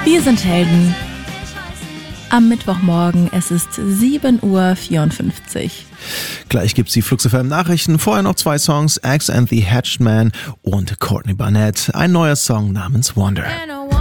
Wir sind Helden. Am Mittwochmorgen, es ist 7:54 Uhr. Gleich gibt's die Flux FM Nachrichten. Vorher noch 2 Songs, Axe and the Hatched Man und Courtney Barnett. Ein neuer Song namens Wonder.